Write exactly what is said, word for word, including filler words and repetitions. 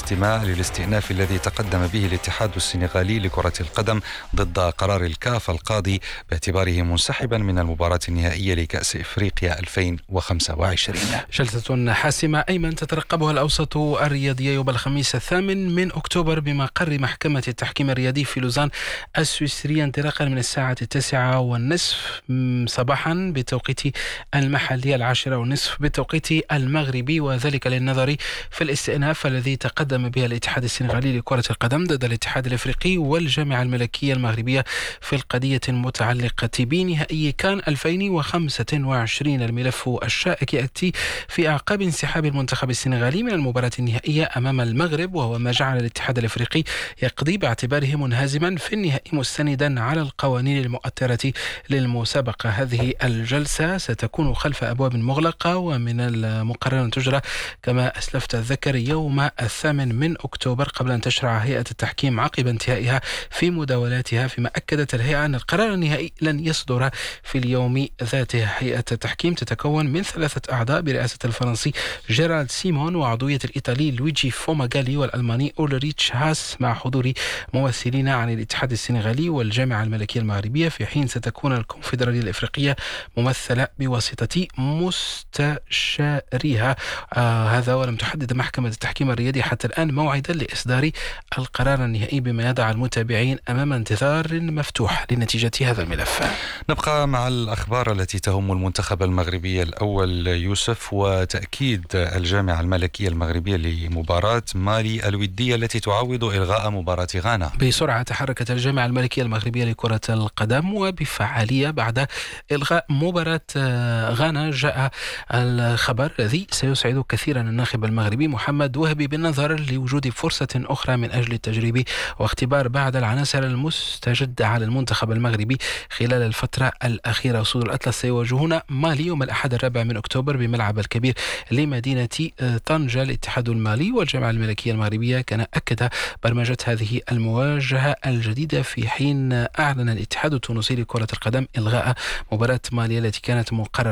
الاستماع للاستئناف الذي تقدم به الاتحاد السنغالي لكرة القدم ضد قرار الكاف القاضي باعتباره منسحبا من المباراة النهائية لكأس إفريقيا ألفين وخمسة وعشرين. جلسة حاسمة أيمن تترقبها الأوسط الرياضية يوم الخميس الثامن من أكتوبر بمقر محكمة التحكيم الرياضي في لوزان السويسرية انطلاقا من الساعة التاسعة والنصف صباحا بالتوقيت المحلي، العاشرة والنصف بالتوقيت المغربي، وذلك للنظر في الاستئناف الذي تقدم به الاتحاد السنغالي لكرة القدم ضد الاتحاد الافريقي والجامعة الملكية المغربية في القضية المتعلقة بنهائي كان ألفين وخمسة وعشرين. الملف الشائك يأتي في أعقاب انسحاب المنتخب السنغالي من المباراة النهائية أمام المغرب، وهو ما جعل الاتحاد الافريقي يقضي باعتباره منهزما في النهائي مستندا على القوانين المؤثرة للمسابقة. هذه الجلسة ستكون خلف أبواب مغلقة، ومن المقرر أن تجرى كما أسلفت الذكر يوم الثامن من أكتوبر قبل أن تشرع هيئة التحكيم عقب انتهائها في مداولاتها، فيما أكدت الهيئة أن القرار النهائي لن يصدر في اليوم ذاته. هيئة التحكيم تتكون من ثلاثة أعضاء برئاسة الفرنسي جيرالد سيمون وعضوية الإيطالي لويجي فوماغالي والألماني أولريتش هاس، مع حضور ممثلين عن الاتحاد السنغالي والجامعة الملكية المغربية، في حين ستكون الكونفدرالية الإفريقية ممثلة بواسطة مستشاريها. آه هذا ولم تحدد محكمة التحكيم الرياضي حتى الآن موعدا لإصدار القرار النهائي، بما يضع المتابعين أمام انتظار مفتوح لنتيجة هذا الملف. نبقى مع الأخبار التي تهم المنتخب المغربي الأول يوسف، وتأكيد الجامعة الملكية المغربية لمباراة مالي الودية التي تعوض إلغاء مباراة غانا. بسرعة تحركت الجامعة الملكية المغربية لكرة القدم وبفعالية بعد إلغاء مباراة غانا. جاء الخبر الذي سيسعد كثيرا الناخب المغربي محمد وهبي بالنظر لوجود فرصة أخرى من أجل التجريب واختبار بعض العناصر المستجدة على المنتخب المغربي خلال الفترة الأخيرة. أسود الأطلس سيواجهون مالي يوم الأحد الرابع من أكتوبر بملعب الكبير لمدينة طنجة. الاتحاد المالي والجامعة الملكية المغربية كان أكد برمجة هذه المواجهة الجديدة، في حين أعلن الاتحاد التونسي لكرة القدم إلغاء مباراة مالي التي كانت مقررة